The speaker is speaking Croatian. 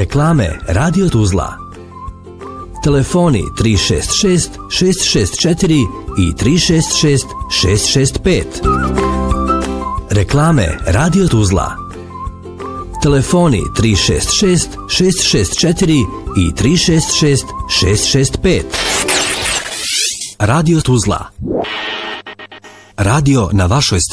Reklame Radio Tuzla. Telefoni 366 664 i 366 665. Reklame Radio Tuzla. Telefoni 366 664 i 366 665. Radio Tuzla. Radio na vašoj strani.